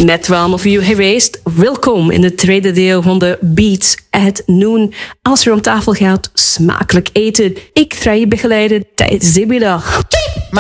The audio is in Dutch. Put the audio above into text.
Net warm of u geweest? Welkom in het tweede deel van de Beats at Noon. Als er om tafel gaat, smakelijk eten. Ik ga je begeleiden tijdens de middag.